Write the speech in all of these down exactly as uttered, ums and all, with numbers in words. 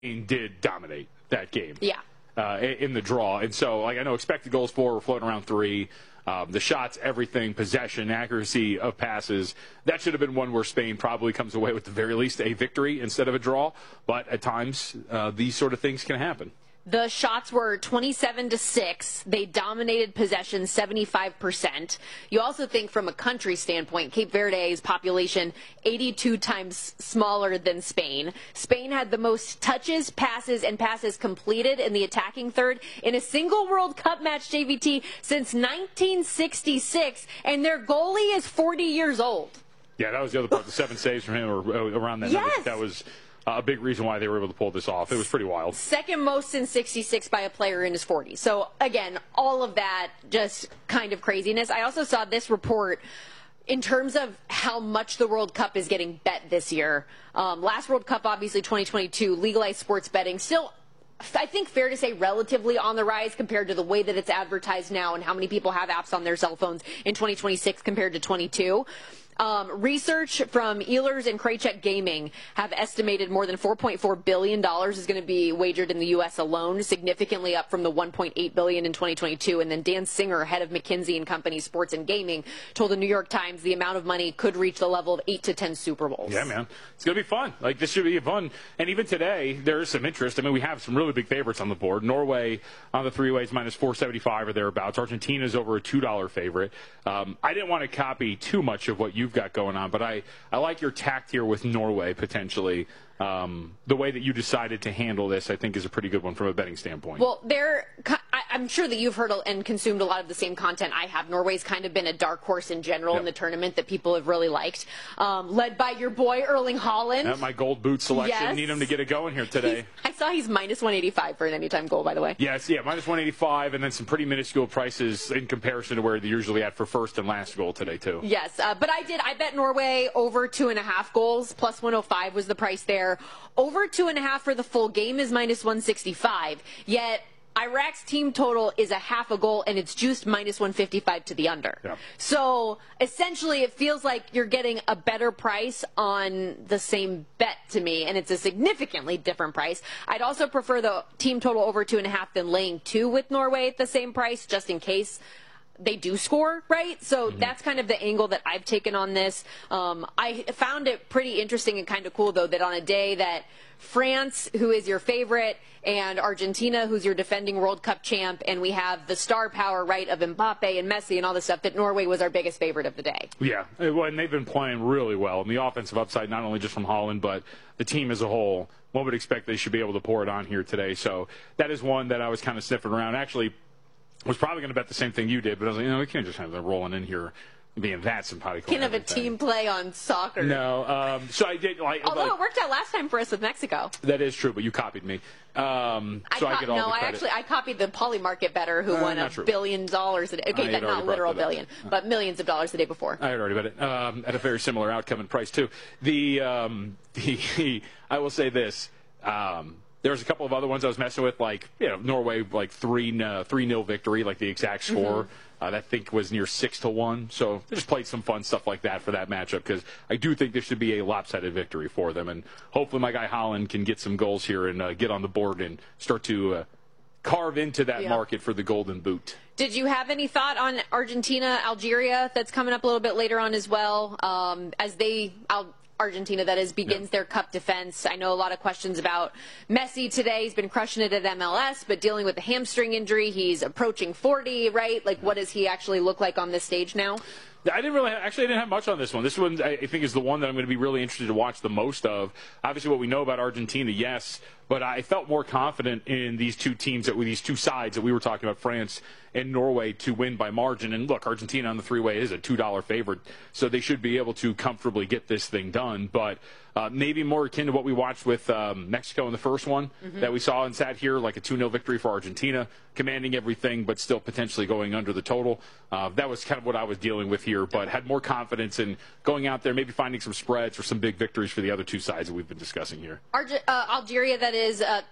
did dominate that game. Yeah. Uh, in the draw. And so, like, I know expected goals for were floating around three. Um, the shots, everything, possession, accuracy of passes. That should have been one where Spain probably comes away with the very least a victory instead of a draw. But at times, uh, these sort of things can happen. The shots were twenty-seven to six. They dominated possession seventy-five percent. You also think from a country standpoint, Cape Verde's population eighty-two times smaller than Spain. Spain had the most touches, passes, and passes completed in the attacking third in a single World Cup match, J V T, since nineteen sixty-six, and their goalie is forty years old. Yeah, that was the other part. The seven saves from him or around that. Yes. That was Uh, a big reason why they were able to pull this off. It was pretty wild. Second most since sixty-six by a player in his forties. So, again, all of that just kind of craziness. I also saw this report in terms of how much the World Cup is getting bet this year. Um, last World Cup, obviously, twenty twenty-two, legalized sports betting. Still, I think fair to say relatively on the rise compared to the way that it's advertised now and how many people have apps on their cell phones in twenty twenty-six compared to twenty-two. Um, research from Ehlers and Kraychek Gaming have estimated more than four point four billion dollars is going to be wagered in the U S alone, significantly up from the one point eight billion dollars in twenty twenty-two. And then Dan Singer, head of McKinsey and Company Sports and Gaming, told the New York Times the amount of money could reach the level of eight to ten Super Bowls. Yeah, man. It's going to be fun. Like, this should be fun. And even today, there is some interest. I mean, we have some really big favorites on the board. Norway on the three-ways minus four seventy-five or thereabouts. Argentina's over a two dollar favorite. Um, I didn't want to copy too much of what you've got going on, but I, I like your tact here with Norway, potentially. Um, the way that you decided to handle this, I think, is a pretty good one from a betting standpoint. Well, they're, I, I'm sure that you've heard and consumed a lot of the same content I have. Norway's kind of been a dark horse in general yep. in the tournament that people have really liked. Um, led by your boy, Erling Haaland. Yeah, my gold boot selection. Yes. Need him to get it going here today. He's, I saw he's minus one eighty-five for an anytime goal, by the way. Yes, yeah, minus one eighty-five, and then some pretty minuscule prices in comparison to where they're usually at for first and last goal today, too. Yes, uh, but I did. I bet Norway over two and a half goals. Plus one oh five was the price there. Over two and a half for the full game is minus one sixty-five. Yet Iraq's team total is a half a goal, and it's juiced minus one fifty-five to the under. Yeah. So essentially, it feels like you're getting a better price on the same bet to me, and it's a significantly different price. I'd also prefer the team total over two and a half than laying two with Norway at the same price, just in case they do score, right? So mm-hmm. that's kind of the angle that I've taken on this. Um, I found it pretty interesting and kind of cool, though, that on a day that France, who is your favorite, and Argentina, who's your defending World Cup champ, and we have the star power, right, of Mbappe and Messi and all this stuff, that Norway was our biggest favorite of the day. Yeah, well, and they've been playing really well. And the offensive upside, not only just from Haaland, but the team as a whole, one would expect they should be able to pour it on here today. So that is one that I was kind of sniffing around. Actually, was probably going to bet the same thing you did, but I was like, you know, we can't just have them rolling in here being that simpatico. Can't have a team play on soccer. No. Um, so I did. Like, Although like, it worked out last time for us with Mexico. That is true, but you copied me. Um, I so co- I get all no, the I credit. actually I copied the poly market better who Uh, won a true. billion dollars a day. Okay, had not already literal brought that billion, up. but millions of dollars the day before. I had already bet it um, at a very similar outcome and price too. The, um, the I will say this. Um, There was a couple of other ones I was messing with, like, you know, Norway, like three uh, three nil victory, like the exact score. Mm-hmm. Uh, that I think was near six to one. So I just played some fun stuff like that for that matchup because I do think this should be a lopsided victory for them, and hopefully my guy Haaland can get some goals here and uh, get on the board and start to uh, carve into that yeah. market for the Golden Boot. Did you have any thought on Argentina, Algeria? That's coming up a little bit later on as well, um, as they. I'll, Argentina, that is, begins yeah. their cup defense. I know a lot of questions about Messi today. He's been crushing it at M L S, but dealing with a hamstring injury. He's approaching forty, right? Like, what does he actually look like on this stage now? I didn't really have, actually I didn't have much on this one. This one I think is the one that I'm going to be really interested to watch the most of. Obviously, what we know about Argentina, yes, but I felt more confident in these two teams, that with these two sides that we were talking about, France and Norway, to win by margin. And look, Argentina on the three-way is a two dollar favorite, so they should be able to comfortably get this thing done. But uh, maybe more akin to what we watched with um, Mexico in the first one mm-hmm. that we saw and sat here, like a two nil victory for Argentina, commanding everything, but still potentially going under the total. Uh, that was kind of what I was dealing with here, but had more confidence in going out there, maybe finding some spreads or some big victories for the other two sides that we've been discussing here. Arge- uh, Algeria, that is uh, not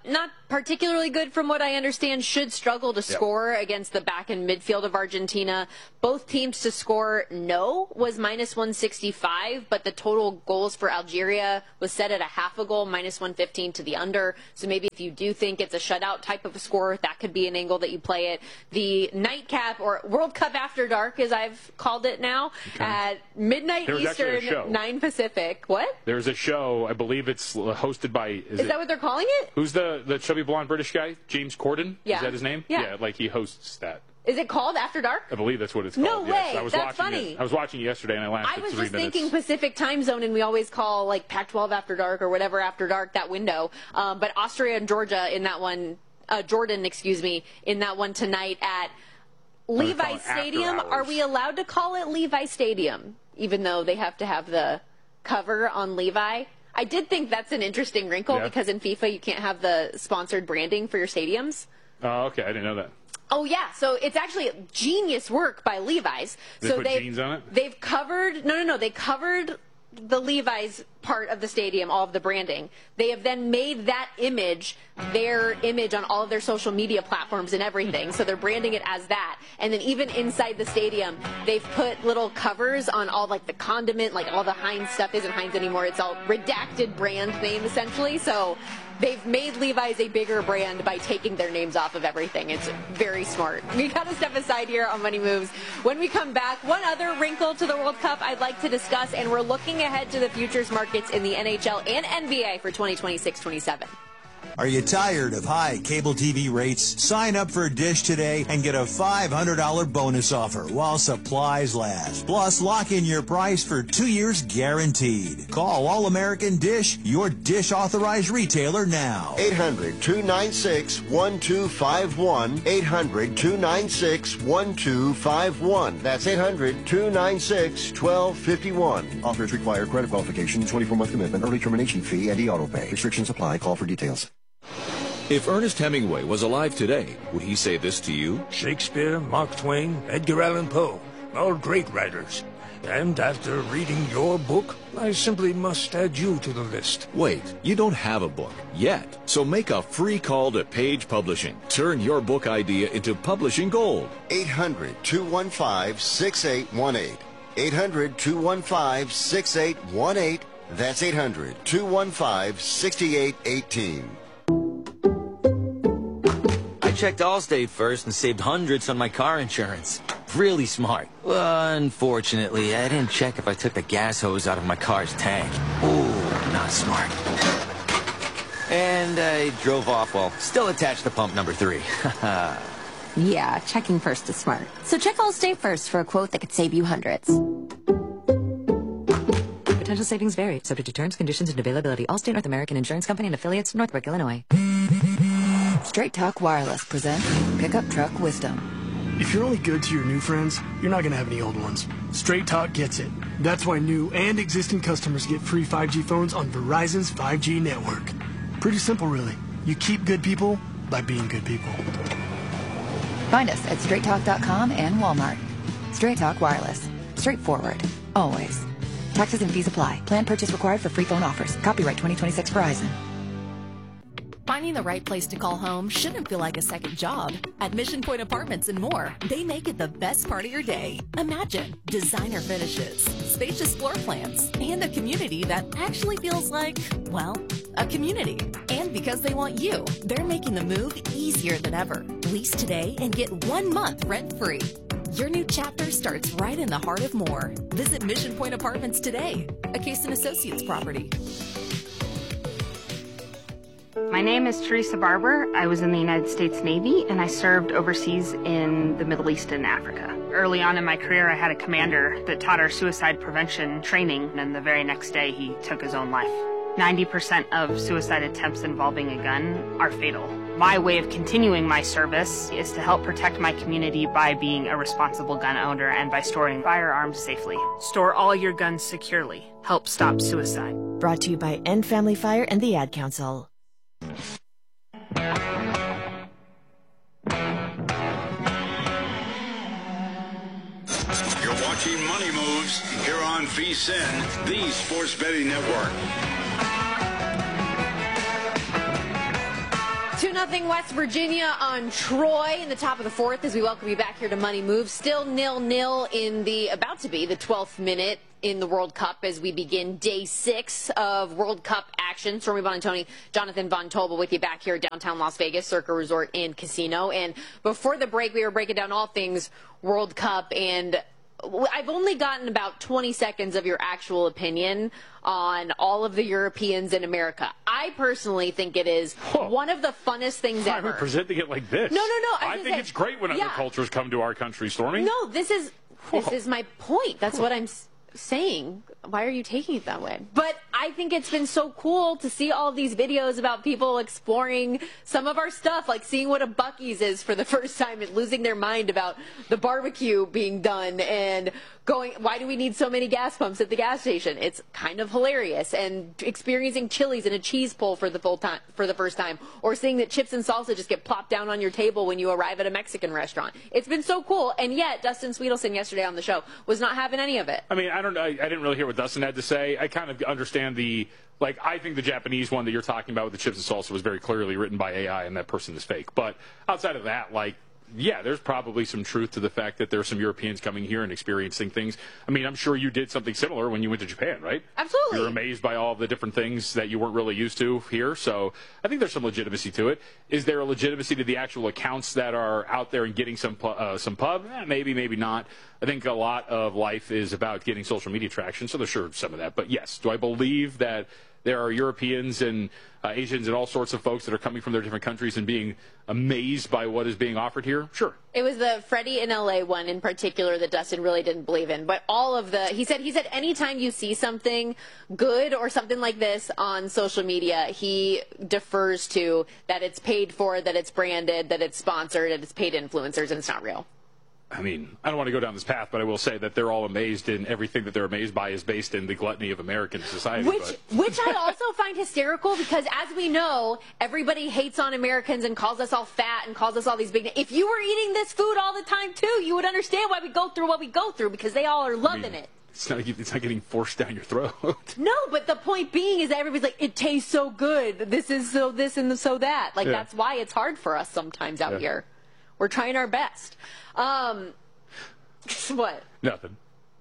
particularly good from what I understand, should struggle to score yep. against the back and midfield of Argentina. Both teams to score no was minus one sixty-five, but the total goals for Algeria was set at a half a goal, minus one fifteen to the under. So maybe if you do think it's a shutout type of a score, that could be an angle that you play it. The nightcap, or World Cup After Dark, as I've called it now, okay. at midnight There's Eastern, nine Pacific. What? There's a show, I believe it's hosted by... Is, is it, that what they're calling it? Who's the, the chubby blonde British guy? James Corden? Yeah. Is that his name? Yeah. yeah, like he hosts that. Is it called After Dark? I believe that's what it's called. No yes. way. I was That's watching funny. It. I was watching it yesterday and I laughed I at was three just minutes. thinking Pacific time zone, and we always call like Pac twelve After Dark or whatever After Dark, that window. Um, but Austria and Georgia in that one, uh, Jordan, excuse me, in that one tonight at Levi Stadium. Are we allowed to call it Levi Stadium, even though they have to have the cover on Levi? I did think that's an interesting wrinkle yeah. because in FIFA you can't have the sponsored branding for your stadiums. Oh, okay. I didn't know that. Oh, yeah. So it's actually genius work by Levi's. They so put they've, jeans on it? They've covered, no, no, no. They covered the Levi's part of the stadium, all of the branding. They have then made that image their image on all of their social media platforms and everything. So they're branding it as that. And then even inside the stadium, they've put little covers on all like the condiment, like all the Heinz stuff isn't Heinz anymore. It's all redacted brand name essentially. So they've made Levi's a bigger brand by taking their names off of everything. It's very smart. We got to step aside here on Money Moves. When we come back, one other wrinkle to the World Cup I'd like to discuss, and we're looking ahead to the futures markets in the N H L and N B A for twenty twenty-six twenty-seven. Are you tired of high cable T V rates? Sign up for Dish today and get a five hundred dollars bonus offer while supplies last. Plus, lock in your price for two years guaranteed. Call All American Dish, your Dish authorized retailer now. eight hundred, two nine six, one two five one. eight hundred, two nine six, one two five one. That's eight hundred, two nine six, one two five one. Offers require credit qualification, twenty-four month commitment, early termination fee, and e-auto pay. Restrictions apply. Call for details. If Ernest Hemingway was alive today, would he say this to you? Shakespeare, Mark Twain, Edgar Allan Poe, all great writers. And after reading your book, I simply must add you to the list. Wait, you don't have a book yet. So make a free call to Page Publishing. Turn your book idea into publishing gold. eight hundred, two one five, six eight one eight. eight hundred, two one five, six eight one eight. That's eight hundred, two one five, six eight one eight. I checked Allstate first and saved hundreds on my car insurance. Really smart. Well, unfortunately, I didn't check if I took the gas hose out of my car's tank. Ooh, not smart. And I drove off while still attached to pump number three. Yeah, checking first is smart. So check Allstate first for a quote that could save you hundreds. Potential savings vary, subject to terms, conditions, and availability. Allstate North American Insurance Company and affiliates, Northbrook, Illinois. Straight Talk Wireless presents Pickup Truck Wisdom. If you're only good to your new friends, you're not going to have any old ones. Straight Talk gets it. That's why new and existing customers get free five G phones on Verizon's five G network. Pretty simple, really. You keep good people by being good people. Find us at straight talk dot com and Walmart. Straight Talk Wireless. Straightforward. Always. Taxes and fees apply. Plan purchase required for free phone offers. Copyright twenty twenty-six Verizon. Finding the right place to call home shouldn't feel like a second job. At Mission Point Apartments and more, they make it the best part of your day. Imagine designer finishes, spacious floor plans, and a community that actually feels like, well, a community. And because they want you, they're making the move easier than ever. Lease today and get one month rent-free. Your new chapter starts right in the heart of Moore. Visit Mission Point Apartments today, a Case and Associates property. My name is Teresa Barber. I was in the United States Navy, and I served overseas in the Middle East and Africa. Early on in my career, I had a commander that taught our suicide prevention training, and the very next day, he took his own life. ninety percent of suicide attempts involving a gun are fatal. My way of continuing my service is to help protect my community by being a responsible gun owner and by storing firearms safely. Store all your guns securely. Help stop suicide. Brought to you by End Family Fire and the Ad Council. You're watching Money Moves here on V S I N, the Sports Betting Network. two nothing West Virginia on Troy in the top of the fourth as we welcome you back here to Money Moves. Still nil nil in the about to be the twelfth minute in the World Cup as we begin day six of World Cup action. Stormy Buonantony, Jonathan Von Tobel with you back here at downtown Las Vegas, Circa Resort and Casino. And before the break, we were breaking down all things World Cup, and I've only gotten about twenty seconds of your actual opinion on all of the Europeans in America. I personally think it is Whoa. one of the funnest things I'm ever. I'm presenting it like this. No, no, no. I, I think say, it's great when yeah. other cultures come to our country, Stormy. No, this is Whoa. this is my point. That's Whoa. what I'm saying. Why are you taking it that way? But I think it's been so cool to see all these videos about people exploring some of our stuff, like seeing what a Buc-ee's is for the first time and losing their mind about the barbecue being done and going, why do we need so many gas pumps at the gas station? It's kind of hilarious. And experiencing Chili's in a cheese pull for the full time for the first time, or seeing that chips and salsa just get plopped down on your table when you arrive at a Mexican restaurant. It's been so cool. And yet Dustin Sweetelson yesterday on the show was not having any of it. I mean, I don't I, I didn't really hear what Dustin had to say. I kind of understand the, like, I think the Japanese one that you're talking about with the chips and salsa was very clearly written by A I and that person is fake. But outside of that, like, yeah, there's probably some truth to the fact that there are some Europeans coming here and experiencing things. I mean, I'm sure you did something similar when you went to Japan, right? Absolutely. You were amazed by all of the different things that you weren't really used to here. So I think there's some legitimacy to it. Is there a legitimacy to the actual accounts that are out there and getting some uh, some pub? Eh, maybe, maybe not. I think a lot of life is about getting social media traction, so there's sure some of that. But yes, do I believe that there are Europeans and uh, Asians and all sorts of folks that are coming from their different countries and being amazed by what is being offered here? Sure. It was the Freddie in L A one in particular that Dustin really didn't believe in. But all of the, he said, he said anytime you see something good or something like this on social media, he defers to that it's paid for, that it's branded, that it's sponsored, that it's paid influencers, and it's not real. I mean, I don't want to go down this path, but I will say that they're all amazed, and everything that they're amazed by is based in the gluttony of American society. Which, but. which I also find hysterical because, as we know, everybody hates on Americans and calls us all fat and calls us all these big. If you were eating this food all the time too, you would understand why we go through what we go through because they all are loving I mean, it. It's not, it's not getting forced down your throat. No, but the point being is that everybody's like, it tastes so good. This is so this and so that. Like, yeah. That's why it's hard for us sometimes out yeah. here. We're trying our best. Um, what? Nothing.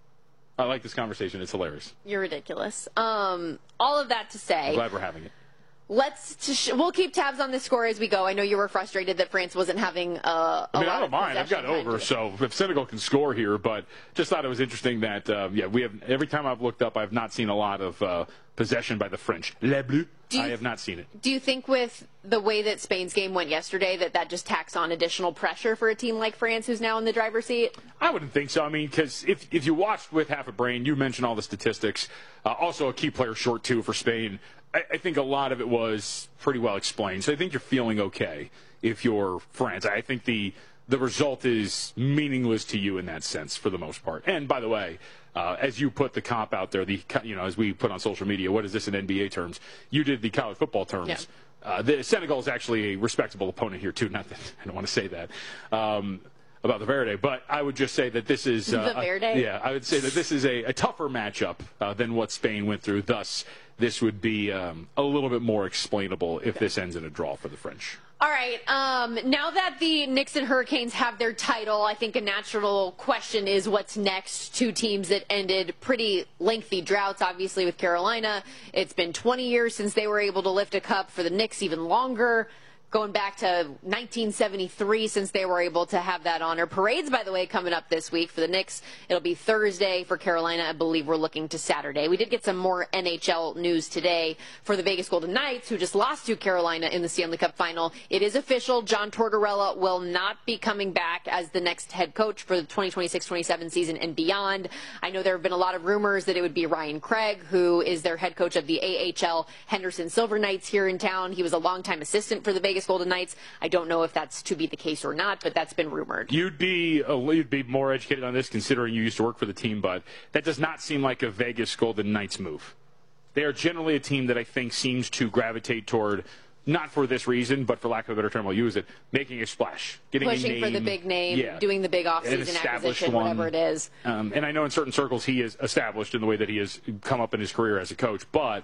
I like this conversation. It's hilarious. You're ridiculous. Um, all of that to say. I'm glad we're having it. Let's. Sh- we'll keep tabs on this score as we go. I know you were frustrated that France wasn't having a. a I mean, lot I don't mind. I've got over. So if Senegal can score here, but just thought it was interesting that um, yeah, we have every time I've looked up, I've not seen a lot of uh, possession by the French. Les Bleus. You, I have not seen it. Do you think with the way that Spain's game went yesterday that that just tacks on additional pressure for a team like France who's now in the driver's seat? I wouldn't think so. I mean, because if, if you watched with half a brain, you mentioned all the statistics. Uh, also a key player short, too, for Spain. I, I think a lot of it was pretty well explained. So I think you're feeling okay if you're France. I think the the result is meaningless to you in that sense for the most part. And, by the way, uh, as you put the comp out there, the you know, as we put on social media, what is this in N B A terms? You did the college football terms. Yeah. Uh, the, Senegal is actually a respectable opponent here, too. Not that I don't want to say that um, about the Verde, but I would just say that this is uh, the Verde. A, yeah, I would say that this is a, a tougher matchup uh, than what Spain went through. Thus, this would be um, a little bit more explainable if this ends in a draw for the French. All right. Um, now that the Knicks and Hurricanes have their title, I think a natural question is what's next. Two teams that ended pretty lengthy droughts, obviously, with Carolina. It's been twenty years since they were able to lift a cup. For the Knicks, even longer. Going back to nineteen seventy-three since they were able to have that honor. Parades, by the way, coming up this week for the Knicks. It'll be Thursday. For Carolina, I believe we're looking to Saturday. We did get some more N H L news today for the Vegas Golden Knights, who just lost to Carolina in the Stanley Cup final. It is official. John Tortorella will not be coming back as the next head coach for the twenty twenty-six twenty-seven season and beyond. I know there have been a lot of rumors that it would be Ryan Craig, who is their head coach of the A H L Henderson Silver Knights here in town. He was a longtime assistant for the Vegas Golden Knights. I don't know if that's to be the case or not, but that's been rumored. You'd be uh, you'd be more educated on this considering you used to work for the team, but that does not seem like a Vegas Golden Knights move. They are generally a team that I think seems to gravitate toward, not for this reason, but for lack of a better term, I'll use it, making a splash. Getting Pushing a name, for the big name, yeah, doing the big offseason acquisition, one. whatever it is. Um, and I know in certain circles he is established in the way that he has come up in his career as a coach, but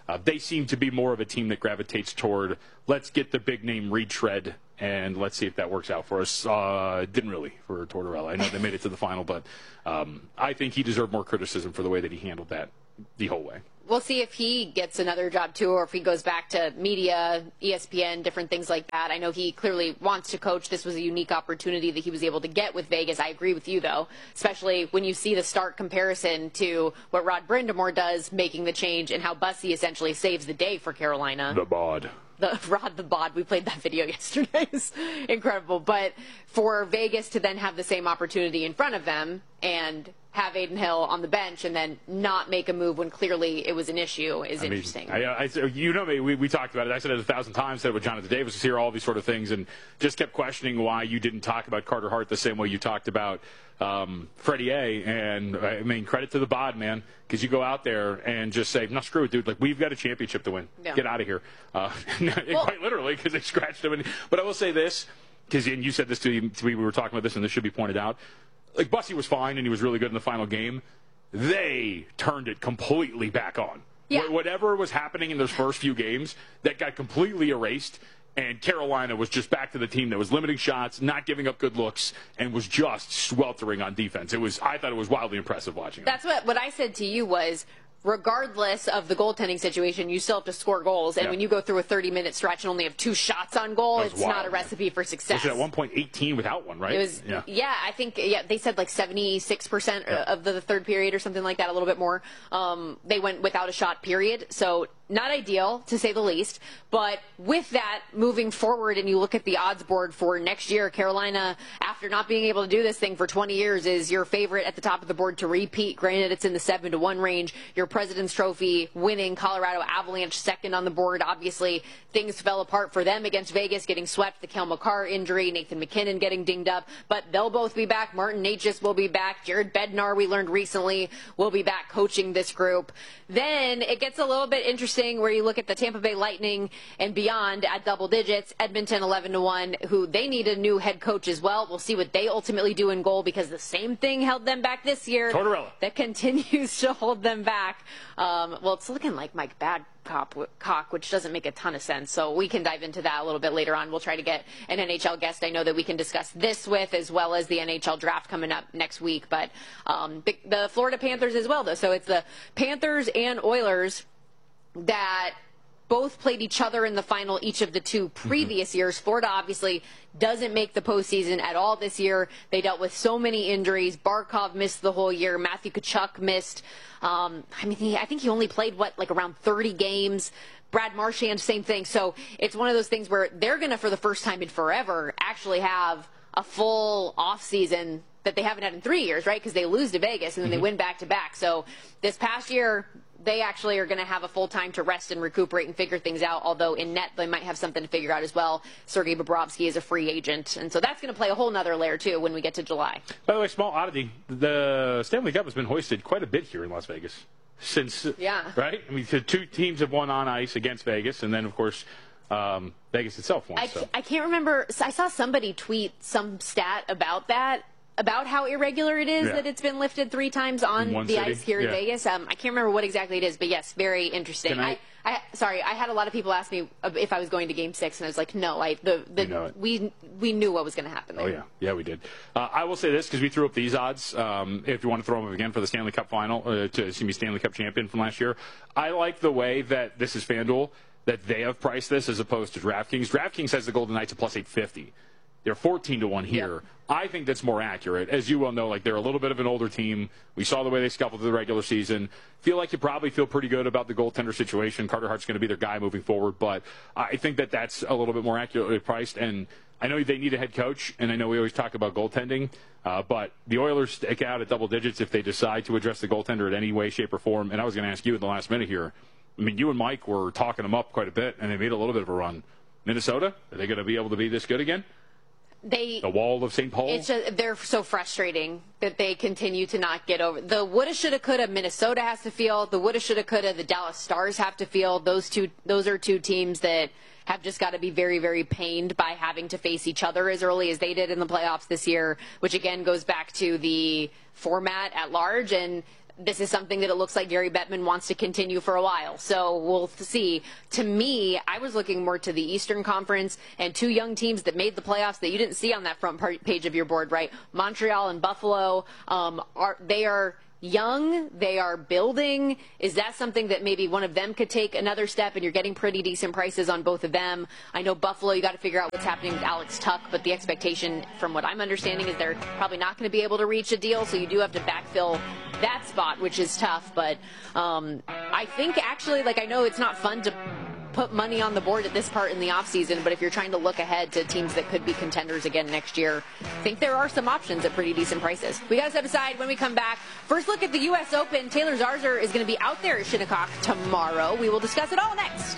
uh, they seem to be more of a team that gravitates toward let's get the big name retread and let's see if that works out for us. Uh, didn't really for Tortorella. I know they made it to the final, but um, I think he deserved more criticism for the way that he handled that the whole way. We'll see if he gets another job, too, or if he goes back to media, E S P N, different things like that. I know he clearly wants to coach. This was a unique opportunity that he was able to get with Vegas. I agree with you, though, especially when you see the stark comparison to what Rod Brindamore does, making the change, and how Bussey essentially saves the day for Carolina. The bod. The Rod the Bod. We played that video yesterday. It's incredible. But for Vegas to then have the same opportunity in front of them and have Aiden Hill on the bench and then not make a move when clearly it was an issue is I mean, interesting. I, I, you know me, we, we talked about it. I said it a thousand times, said it with Jonathan Davis was here, all these sort of things, and just kept questioning why you didn't talk about Carter Hart the same way you talked about um, Freddie A. And, I mean, credit to the bod, man, because you go out there and just say, no, screw it, dude. Like, we've got a championship to win. Yeah. Get out of here. Uh, well, quite literally, because they scratched him. And, but I will say this, because and you said this to me, we were talking about this, and this should be pointed out. Like, Bussey was fine, and he was really good in the final game. They turned it completely back on. Yeah. Wh- whatever was happening in those first few games, that got completely erased, and Carolina was just back to the team that was limiting shots, not giving up good looks, and was just sweltering on defense. It was, I thought it was wildly impressive watching. That's what, what I said to you was, regardless of the goaltending situation, you still have to score goals. And yeah. when you go through a thirty-minute stretch and only have two shots on goal, it's wild, not a recipe man. for success. Was it at one point eighteen without one, right? It was, yeah. yeah, I think yeah, they said like seventy-six percent yeah. of the third period or something like that, a little bit more. Um, they went without a shot, period. So not ideal, to say the least. But with that, moving forward, and you look at the odds board for next year, Carolina, after not being able to do this thing for twenty years, is your favorite at the top of the board to repeat. Granted, it's in the seven to one range. Your President's Trophy winning, Colorado Avalanche second on the board. Obviously, things fell apart for them against Vegas, getting swept, the Cale Makar injury, Nathan McKinnon getting dinged up. But they'll both be back. Martin Necas will be back. Jared Bednar, we learned recently, will be back coaching this group. Then it gets a little bit interesting where you look at the Tampa Bay Lightning and beyond at double digits. Edmonton eleven to one, who they need a new head coach as well. We'll see what they ultimately do in goal, because the same thing held them back this year. Tortorella. That continues to hold them back. Um, well, it's looking like Mike Babcock, which doesn't make a ton of sense. So we can dive into that a little bit later on. We'll try to get an N H L guest I know that we can discuss this with, as well as the N H L draft coming up next week. But um, the Florida Panthers as well, though. So it's the Panthers and Oilers that both played each other in the final each of the two previous mm-hmm. years. Florida obviously doesn't make the postseason at all this year. They dealt with so many injuries. Barkov missed the whole year. Matthew Tkachuk missed. Um, I mean, he, I think he only played, what, like around thirty games. Brad Marchand, same thing. So it's one of those things where they're going to, for the first time in forever, actually have a full offseason that they haven't had in three years, right? Because they lose to Vegas and then mm-hmm. they win back-to-back. So this past year, they actually are going to have a full time to rest and recuperate and figure things out, although in net they might have something to figure out as well. Sergei Bobrovsky is a free agent, and so that's going to play a whole nother layer, too, when we get to July. By the way, small oddity, the Stanley Cup has been hoisted quite a bit here in Las Vegas. Since, yeah. right? I mean, the two teams have won on ice against Vegas, and then, of course, um, Vegas itself won. I, so. I can't remember. I saw somebody tweet some stat about that. About how irregular it is yeah. that it's been lifted three times on the city. ice here yeah. in Vegas. Um, I can't remember what exactly it is, but yes, very interesting. I, I, I, sorry, I had a lot of people ask me if I was going to Game Six, and I was like, no. I the, the you know we we knew what was going to happen there. Oh yeah, yeah, we did. Uh, I will say this because we threw up these odds. Um, if you want to throw them up again for the Stanley Cup final, uh, to excuse me, Stanley Cup champion from last year, I like the way that this is FanDuel, that they have priced this as opposed to DraftKings. DraftKings has the Golden Knights at plus eight fifty. They're fourteen to one here. Yep. I think that's more accurate. As you well know, like they're a little bit of an older team. We saw the way they scuffled through the regular season. Feel like you probably feel pretty good about the goaltender situation. Carter Hart's going to be their guy moving forward, but I think that that's a little bit more accurately priced. And I know they need a head coach, and I know we always talk about goaltending, uh, but the Oilers stick out at double digits if they decide to address the goaltender in any way, shape, or form. And I was going to ask you in the last minute here. I mean, you and Mike were talking them up quite a bit, and they made a little bit of a run. Minnesota, are they going to be able to be this good again? They, the wall of Saint Paul? It's just, they're so frustrating that they continue to not get over. The woulda, shoulda, coulda Minnesota has to feel. The woulda, shoulda, coulda the Dallas Stars have to feel. Those two, those are two teams that have just got to be very, very pained by having to face each other as early as they did in the playoffs this year, which again goes back to the format at large. And this is something that it looks like Gary Bettman wants to continue for a while. So we'll see. To me, I was looking more to the Eastern Conference and two young teams that made the playoffs that you didn't see on that front page of your board, right? Montreal and Buffalo, um, are they are young, they are building. Is that something that maybe one of them could take another step, and you're getting pretty decent prices on both of them? I know Buffalo, you got to figure out what's happening with Alex Tuck, but the expectation from what I'm understanding is they're probably not going to be able to reach a deal, so you do have to backfill that spot, which is tough. But um, I think actually, like, I know it's not fun to put money on the board at this part in the offseason, but if you're trying to look ahead to teams that could be contenders again next year, I think there are some options at pretty decent prices. We got to step aside. When we come back, first look at the U S Open. Taylor Zarzour is going to be out there at Shinnecock tomorrow. We will discuss it all next.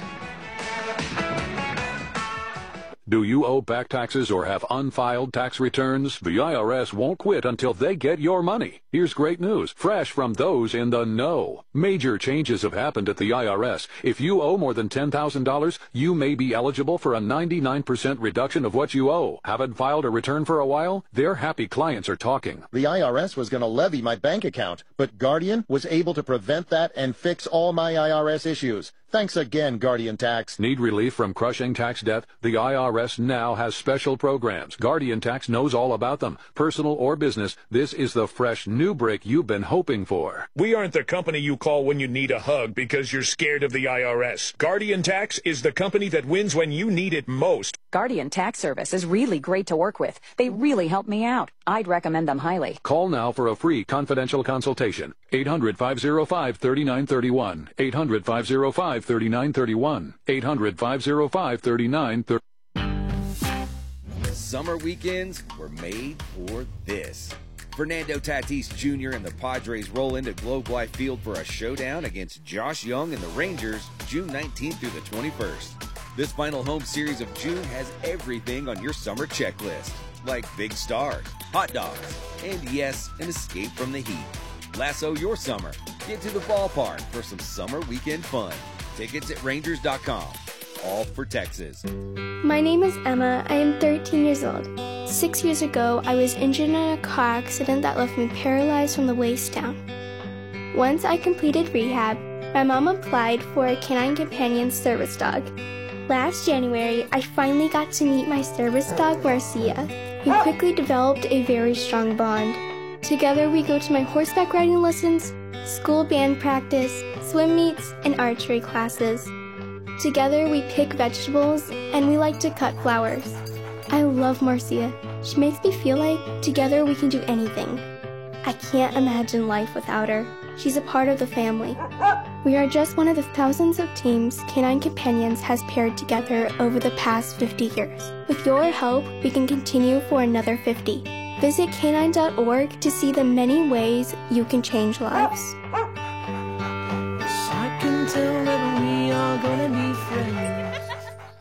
Do you owe back taxes or have unfiled tax returns? The I R S won't quit until they get your money. Here's great news, fresh from those in the know. Major changes have happened at the I R S. If you owe more than ten thousand dollars, you may be eligible for a ninety-nine percent reduction of what you owe. Haven't filed a return for a while? Their happy clients are talking. The I R S was going to levy my bank account, but Guardian was able to prevent that and fix all my I R S issues. Thanks again, Guardian Tax. Need relief from crushing tax debt? The I R S now has special programs. Guardian Tax knows all about them. Personal or business, this is the fresh new break you've been hoping for. We aren't the company you call when you need a hug because you're scared of the I R S. Guardian Tax is the company that wins when you need it most. Guardian Tax Service is really great to work with. They really help me out. I'd recommend them highly. Call now for a free confidential consultation. eight hundred, five oh five, three nine three one. eight hundred, five oh five, three nine three one. eight hundred, five oh five, three nine three one. Summer weekends were made for this. Fernando Tatis Junior and the Padres roll into Globe Life Field for a showdown against Josh Young and the Rangers June nineteenth through the twenty-first. This final home series of June has everything on your summer checklist, like big stars, hot dogs, and yes, an escape from the heat. Lasso your summer. Get to the ballpark for some summer weekend fun. Tickets at Rangers dot com. All for Texas. My name is Emma. I am thirteen years old. Six years ago, I was injured in a car accident that left me paralyzed from the waist down. Once I completed rehab, my mom applied for a Canine Companion service dog. Last January, I finally got to meet my service dog, Marcia. We quickly developed a very strong bond. Together, we go to my horseback riding lessons, school band practice, swim meets, and archery classes. Together, we pick vegetables, and we like to cut flowers. I love Marcia. She makes me feel like together we can do anything. I can't imagine life without her. She's a part of the family. We are just one of the thousands of teams Canine Companions has paired together over the past fifty years. With your help, we can continue for another fifty. Visit canine dot org to see the many ways you can change lives. I can tell that we are gonna be friends.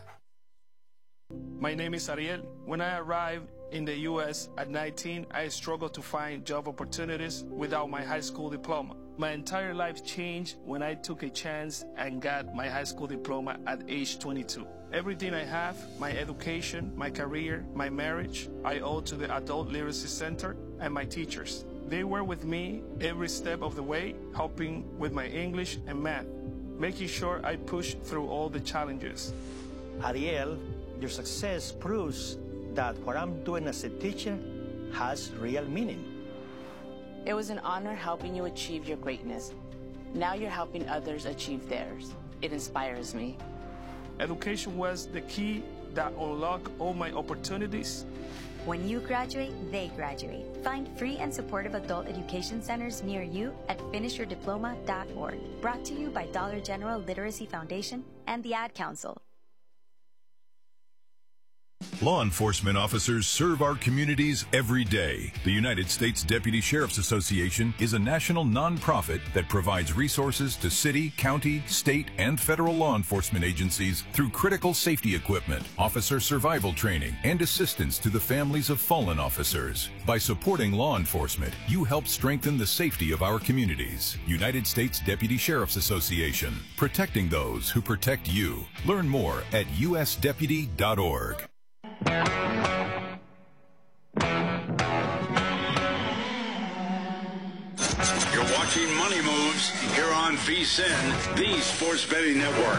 My name is Ariel. When I arrived in the U S at nineteen, I struggled to find job opportunities without my high school diploma. My entire life changed when I took a chance and got my high school diploma at age twenty-two. Everything I have, my education, my career, my marriage, I owe to the Adult Literacy Center and my teachers. They were with me every step of the way, helping with my English and math, making sure I pushed through all the challenges. Ariel, your success proves that what I'm doing as a teacher has real meaning. It was an honor helping you achieve your greatness. Now you're helping others achieve theirs. It inspires me. Education was the key that unlocked all my opportunities. When you graduate, they graduate. Find free and supportive adult education centers near you at finish your diploma dot org. Brought to you by Dollar General Literacy Foundation and the Ad Council. Law enforcement officers serve our communities every day. The United States Deputy Sheriff's Association is a national nonprofit that provides resources to city, county, state, and federal law enforcement agencies through critical safety equipment, officer survival training, and assistance to the families of fallen officers. By supporting law enforcement, you help strengthen the safety of our communities. United States Deputy Sheriff's Association, protecting those who protect you. Learn more at U S deputy dot org. You're watching watching Money Moves here on VSiN, the Sports Betting Network.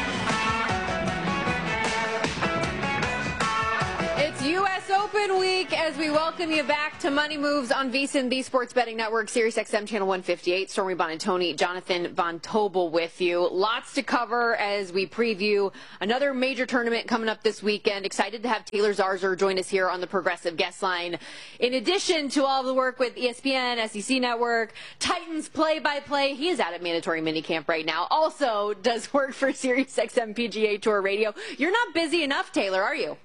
It's U S Open week as we welcome you back to Money Moves on VSiN, the Sports Betting Network, Sirius X M Channel one fifty-eight. Stormy Buonantony, Jonathan Von Tobel with you. Lots to cover as we preview another major tournament coming up this weekend. Excited to have Taylor Zarzour join us here on the Progressive Guest Line. In addition to all the work with E S P N, S E C Network, Titans play-by-play, he is out at mandatory minicamp right now. Also does work for Sirius X M P G A Tour Radio. You're not busy enough, Taylor, are you?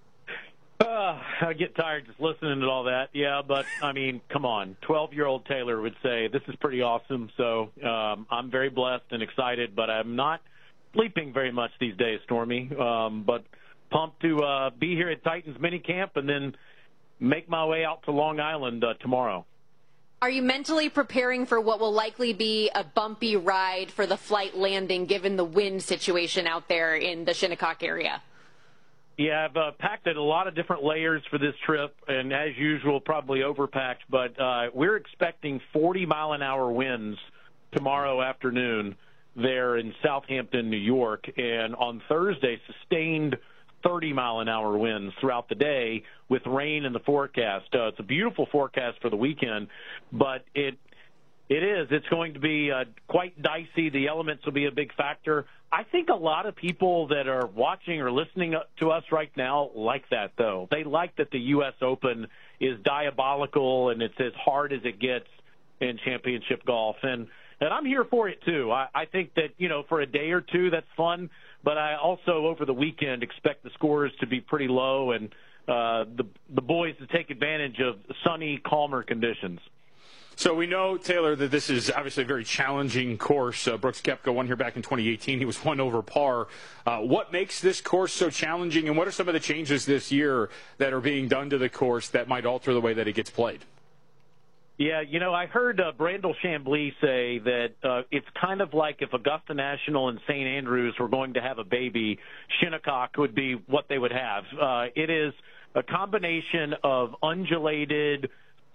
Uh, I get tired just listening to all that. Yeah, but, I mean, come on. twelve-year-old Taylor would say this is pretty awesome. So um, I'm very blessed and excited, but I'm not sleeping very much these days, Stormy. Um, but pumped to uh, be here at Titans minicamp and then make my way out to Long Island uh, tomorrow. Are you mentally preparing for what will likely be a bumpy ride for the flight landing given the wind situation out there in the Shinnecock area? Yeah, I've uh, packed in a lot of different layers for this trip, and as usual, probably overpacked. But uh, we're expecting forty mile an hour winds tomorrow afternoon there in Southampton, New York, and on Thursday, sustained thirty mile an hour winds throughout the day with rain in the forecast. Uh, it's a beautiful forecast for the weekend, but it it is. It's going to be uh, quite dicey. The elements will be a big factor. I think a lot of people that are watching or listening to us right now like that, though. They like that the U S Open is diabolical and it's as hard as it gets in championship golf. And and I'm here for it, too. I, I think that, you know, for a day or two, that's fun. But I also, over the weekend, expect the scores to be pretty low and uh, the, the boys to take advantage of sunny, calmer conditions. So we know, Taylor, that this is obviously a very challenging course. Uh, Brooks Koepka won here back in twenty eighteen. He was one over par. Uh, what makes this course so challenging, and what are some of the changes this year that are being done to the course that might alter the way that it gets played? Yeah, you know, I heard uh, Brandel Chambly say that uh, it's kind of like if Augusta National and Saint Andrews were going to have a baby, Shinnecock would be what they would have. Uh, it is a combination of undulated,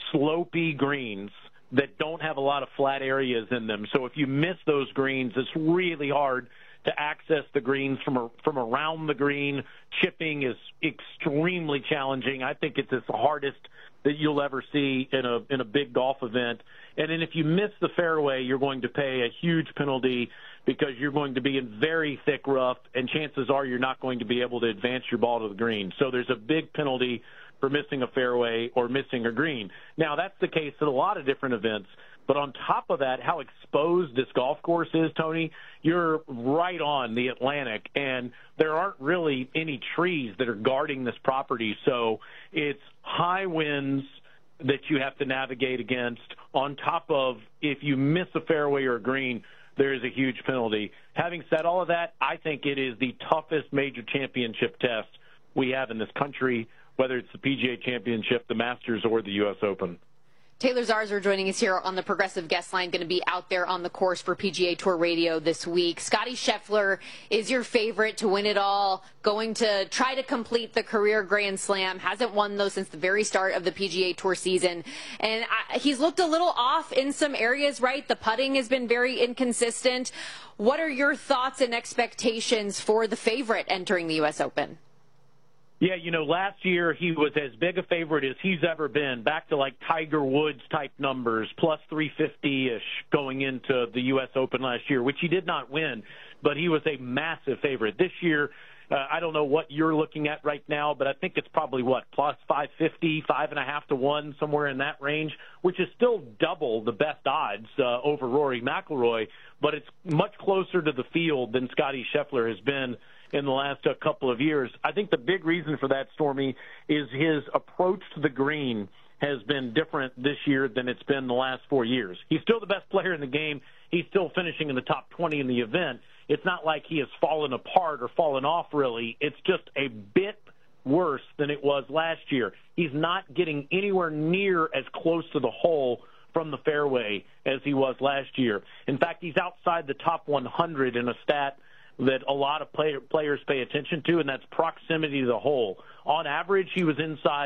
slopey greens that don't have a lot of flat areas in them. So if you miss those greens, it's really hard to access the greens from a, from around the green. Chipping is extremely challenging. I think it's the hardest that you'll ever see in a in a big golf event. And then if you miss the fairway, you're going to pay a huge penalty because you're going to be in very thick rough, and chances are you're not going to be able to advance your ball to the green. So there's a big penalty for missing a fairway or missing a green. Now, that's the case at a lot of different events. But on top of that, how exposed this golf course is, Tony, you're right on the Atlantic, and there aren't really any trees that are guarding this property. So it's high winds that you have to navigate against. On top of, if you miss a fairway or a green, there is a huge penalty. Having said all of that, I think it is the toughest major championship test we have in this country, whether it's the P G A Championship, the Masters, or the U S Open. Taylor Zarzour joining us here on the Progressive Guest Line, going to be out there on the course for P G A Tour Radio this week. Scottie Scheffler is your favorite to win it all, going to try to complete the career Grand Slam. Hasn't won, though, since the very start of the P G A Tour season. And I, he's looked a little off in some areas, right? The putting has been very inconsistent. What are your thoughts and expectations for the favorite entering the U S Open? Yeah, you know, last year he was as big a favorite as he's ever been, back to like Tiger Woods type numbers, plus three fifty-ish going into the U S Open last year, which he did not win, but he was a massive favorite. This year, uh, I don't know what you're looking at right now, but I think it's probably, what, plus five fifty, five and a half to one, somewhere in that range, which is still double the best odds uh, over Rory McIlroy, but it's much closer to the field than Scottie Scheffler has been in the last uh, couple of years. I think the big reason for that, Stormy, is his approach to the green has been different this year than it's been the last four years. He's still the best player in the game. He's still finishing in the top twenty in the event. It's not like he has fallen apart or fallen off, really. It's just a bit worse than it was last year. He's not getting anywhere near as close to the hole from the fairway as he was last year. In fact, he's outside the top one hundred in a stat that a lot of play, players pay attention to, and that's proximity to the hole. On average, he was inside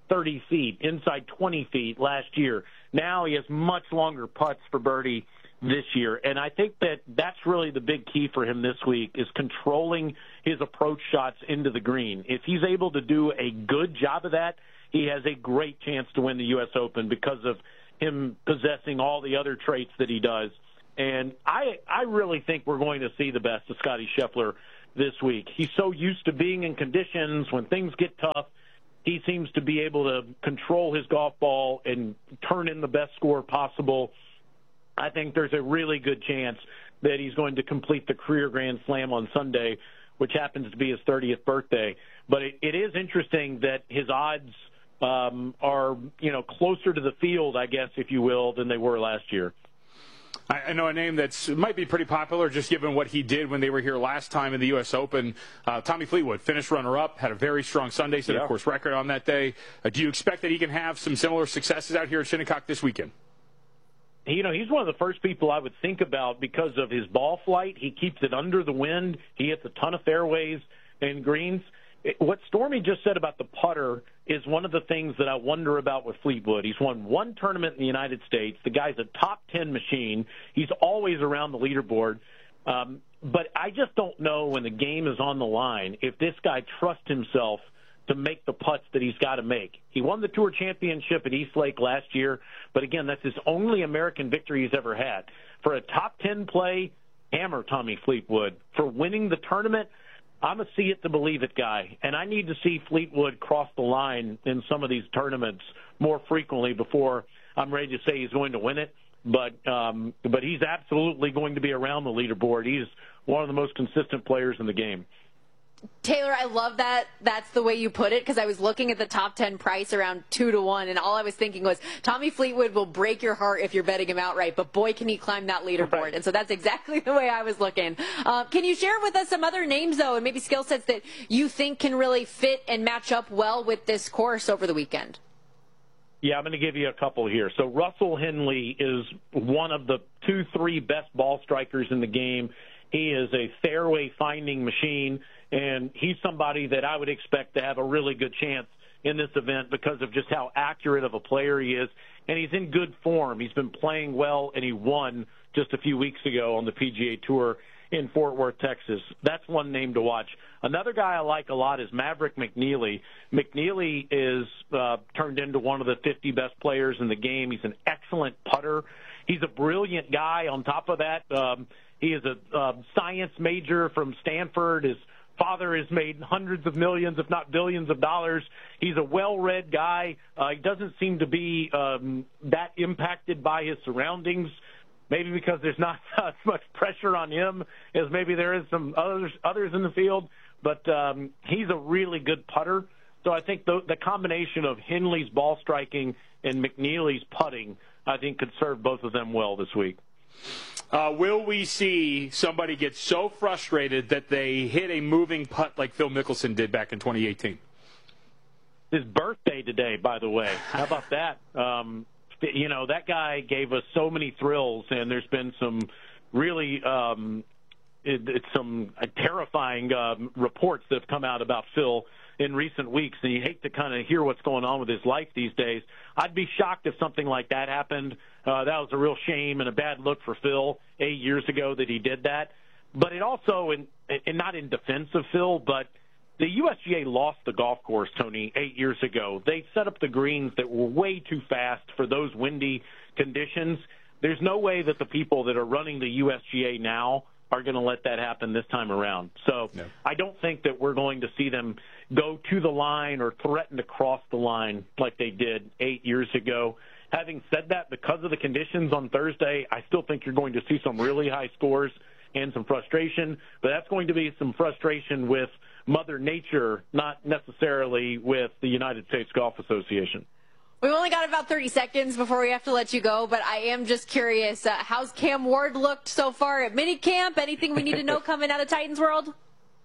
thirty feet, inside twenty feet last year. Now he has much longer putts for birdie this year. And I think that that's really the big key for him this week is controlling his approach shots into the green. If he's able to do a good job of that, he has a great chance to win the U S Open because of him possessing all the other traits that he does. And I I really think we're going to see the best of Scottie Scheffler this week. He's so used to being in conditions when things get tough. He seems to be able to control his golf ball and turn in the best score possible. I think there's a really good chance that he's going to complete the career Grand Slam on Sunday, which happens to be his thirtieth birthday. But it, it is interesting that his odds um, are, you know, closer to the field, I guess, if you will, than they were last year. I know a name that might be pretty popular just given what he did when they were here last time in the U S Open. Uh, Tommy Fleetwood finished runner-up, had a very strong Sunday, set yeah. a course record on that day. Uh, do you expect that he can have some similar successes out here at Shinnecock this weekend? You know, he's one of the first people I would think about because of his ball flight. He keeps it under the wind. He hits a ton of fairways and greens. What Stormy just said about the putter is one of the things that I wonder about with Fleetwood. He's won one tournament in the United States. The guy's a top ten machine. He's always around the leaderboard. Um, but I just don't know when the game is on the line if this guy trusts himself to make the putts that he's got to make. He won the Tour Championship at East Lake last year, but again, that's his only American victory he's ever had. For a top ten play, hammer Tommy Fleetwood. For winning the tournament, I'm a see it to believe it guy, and I need to see Fleetwood cross the line in some of these tournaments more frequently before I'm ready to say he's going to win it. But um, but he's absolutely going to be around the leaderboard. He's one of the most consistent players in the game. Taylor, I love that that's the way you put it because I was looking at the top ten price around two to one, and all I was thinking was Tommy Fleetwood will break your heart if you're betting him outright, but boy, can he climb that leaderboard. Right. And so that's exactly the way I was looking. Uh, can you share with us some other names, though, and maybe skill sets that you think can really fit and match up well with this course over the weekend? Yeah, I'm going to give you a couple here. So Russell Henley is one of the two, three best ball strikers in the game. He is a fairway finding machine, and he's somebody that I would expect to have a really good chance in this event because of just how accurate of a player he is. And he's in good form. He's been playing well, and he won just a few weeks ago on the P G A Tour in Fort Worth, Texas. That's one name to watch. Another guy I like a lot is Maverick McNeely. McNeely is uh, turned into one of the fifty best players in the game. He's an excellent putter. He's a brilliant guy. On top of that, um, he is a uh, science major from Stanford. His father has made hundreds of millions, if not billions of dollars. He's a well-read guy. Uh, he doesn't seem to be um, that impacted by his surroundings, maybe because there's not as much pressure on him as maybe there is some others others in the field. But um, he's a really good putter. So I think the, the combination of Henley's ball striking and McNeely's putting, I think, could serve both of them well this week. Uh, will we see somebody get so frustrated that they hit a moving putt like Phil Mickelson did back in twenty eighteen? His birthday today, by the way. How about that? Um, you know, that guy gave us so many thrills, and there's been some really um, it, it's some uh, terrifying um, reports that have come out about Phil in recent weeks, and you hate to kind of hear what's going on with his life these days. I'd be shocked if something like that happened. Uh, that was a real shame and a bad look for Phil eight years ago that he did that. But it also, in, and not in defense of Phil, but the U S G A lost the golf course, Tony, eight years ago. They set up the greens that were way too fast for those windy conditions. There's no way that the people that are running the U S G A now are going to let that happen this time around. So no. I don't think that we're going to see them go to the line or threaten to cross the line like they did eight years ago. Having said that, because of the conditions on Thursday, I still think you're going to see some really high scores and some frustration, but that's going to be some frustration with Mother Nature, not necessarily with the United States Golf Association. We've only got about thirty seconds before we have to let you go, but I am just curious, uh, how's Cam Ward looked so far at minicamp? Anything we need to know coming out of Titans World?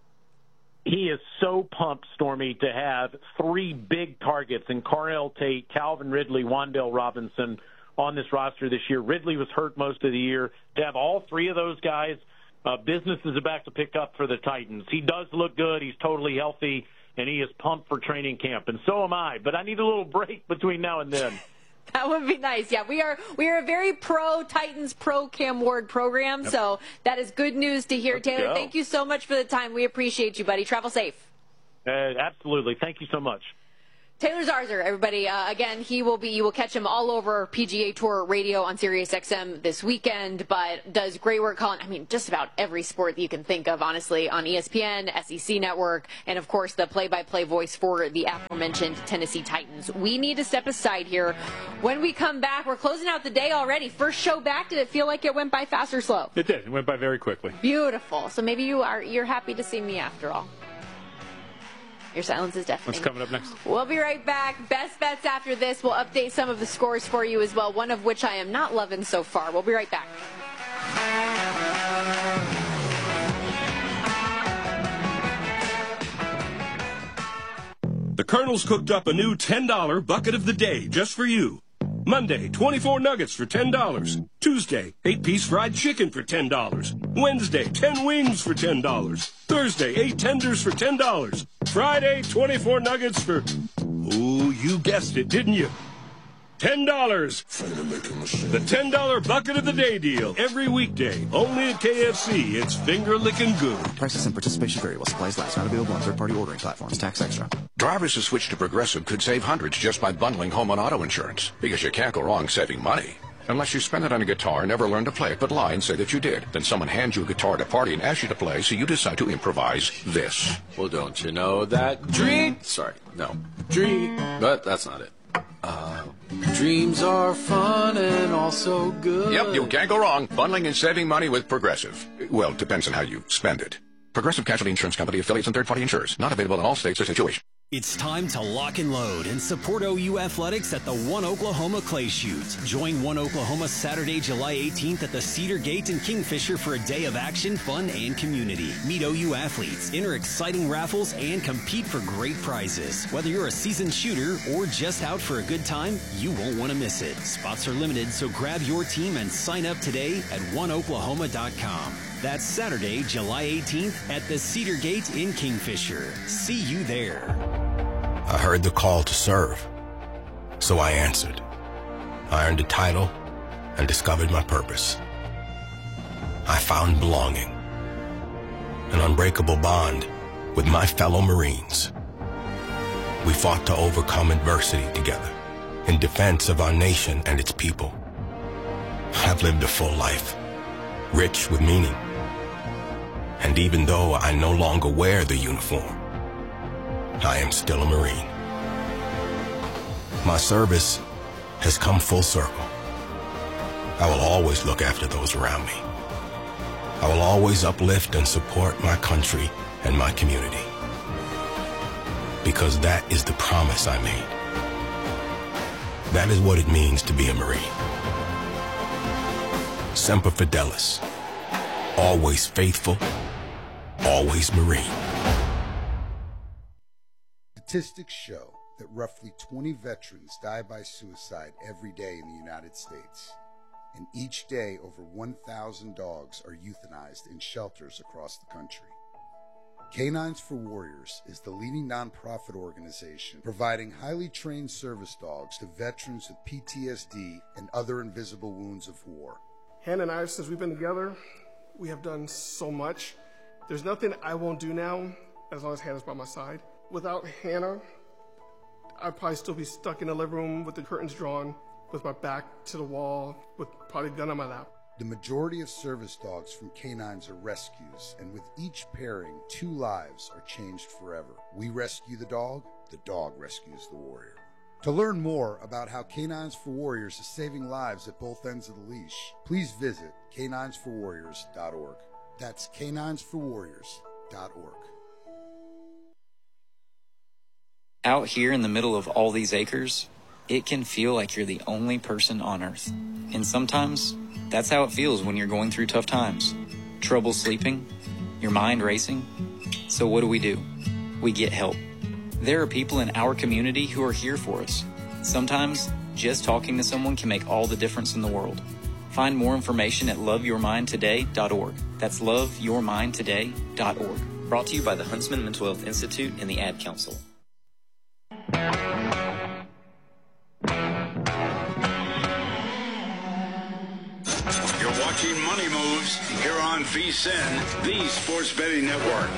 He is so pumped, Stormy, to have three big targets in Carnell Tate, Calvin Ridley, Wan'Dale Robinson on this roster this year. Ridley was hurt most of the year. To have all three of those guys, uh, business is about to pick up for the Titans. He does look good. He's totally healthy. and he is pumped for training camp, and so am I. But I need a little break between now and then. That would be nice. Yeah, we are we are a very pro Titans, pro Cam Ward program, yep. So that is good news to hear. Let's Taylor, go. Thank you so much for the time. We appreciate you, buddy. Travel safe. Uh, absolutely. Thank you so much. Taylor Zarzour, everybody. Uh, again, he will be, you will catch him all over P G A Tour radio on Sirius X M this weekend, but does great work calling, I mean, just about every sport that you can think of, honestly, on E S P N, S E C Network, and of course the play-by-play voice for the aforementioned Tennessee Titans. We need to step aside here. When we come back, we're closing out the day already. First show back, did it feel like it went by fast or slow? It did. It went by very quickly. Beautiful. So maybe you are, you're happy to see me after all. Your silence is deafening. What's coming up next? We'll be right back. Best bets after this. We'll update some of the scores for you as well, one of which I am not loving so far. We'll be right back. The Colonel's cooked up a new ten dollar bucket of the day just for you. Monday, twenty-four nuggets for ten dollars. Tuesday, eight-piece fried chicken for ten dollars. Wednesday, ten wings for ten dollars. Thursday, eight tenders for ten dollars. Friday, twenty-four nuggets for... Oh, you guessed it, didn't you? ten dollars. The ten dollar bucket of the day deal. Every weekday. Only at K F C. It's finger-licking good. Prices and participation vary while supplies last. Not available on third-party ordering platforms. Tax extra. Drivers who switch to Progressive could save hundreds just by bundling home and auto insurance. Because you can't go wrong saving money. Unless you spend it on a guitar and never learn to play it, but lie and say that you did. Then someone hands you a guitar at a party and asks you to play, so you decide to improvise this. Well, don't you know that dream... Sorry, no. Dream... But that's not it. Uh, dreams are fun and also good. Yep, you can't go wrong. Bundling and saving money with Progressive. Well, it depends on how you spend it. Progressive Casualty Insurance Company, affiliates, and third-party insurers. Not available in all states or situations. It's time to lock and load and support O U Athletics at the One Oklahoma Clay Shoot. Join One Oklahoma Saturday, July eighteenth at the Cedar Gate in Kingfisher for a day of action, fun, and community. Meet O U athletes, enter exciting raffles, and compete for great prizes. Whether you're a seasoned shooter or just out for a good time, you won't want to miss it. Spots are limited, so grab your team and sign up today at one oklahoma dot com. That's Saturday, July eighteenth at the Cedar Gate in Kingfisher. See you there. I heard the call to serve, so I answered. I earned a title and discovered my purpose. I found belonging, an unbreakable bond with my fellow Marines. We fought to overcome adversity together in defense of our nation and its people. I've lived a full life, rich with meaning. And even though I no longer wear the uniform, I am still a Marine. My service has come full circle. I will always look after those around me. I will always uplift and support my country and my community. Because that is the promise I made. That is what it means to be a Marine. Semper Fidelis. Always faithful, always Marine. Statistics show that roughly twenty veterans die by suicide every day in the United States. And each day, over one thousand dogs are euthanized in shelters across the country. Canines for Warriors is the leading nonprofit organization providing highly trained service dogs to veterans with P T S D and other invisible wounds of war. Hannah and I, since we've been together, we have done so much. There's nothing I won't do now as long as Hannah's by my side. Without Hannah, I'd probably still be stuck in the living room with the curtains drawn, with my back to the wall, with probably a gun on my lap. The majority of service dogs from canines are rescues, and with each pairing, two lives are changed forever. We rescue the dog, the dog rescues the warrior. To learn more about how Canines for Warriors is saving lives at both ends of the leash, please visit canines for warriors dot org. That's canines for warriors dot org. Out here in the middle of all these acres, it can feel like you're the only person on Earth. And sometimes, that's how it feels when you're going through tough times. Trouble sleeping, your mind racing. So what do we do? We get help. There are people in our community who are here for us. Sometimes, just talking to someone can make all the difference in the world. Find more information at love your mind today dot org. That's love your mind today dot org. Brought to you by the Huntsman Mental Health Institute and the Ad Council. You're watching Money Moves here on V S I N, the Sports Betting Network.